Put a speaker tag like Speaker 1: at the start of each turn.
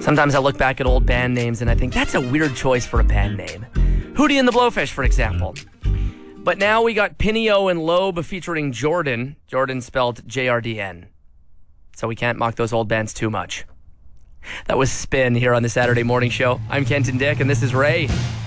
Speaker 1: Sometimes I look back at old band names and I think that's a weird choice for a band name. Hootie and the Blowfish, for example. But now we got Pinio and Loeb featuring Jordan. Jordan spelled Jrdn. So we can't mock those old bands too much. That was Spin here on the Saturday Morning Show. I'm Kenton Dick, and this is Ray.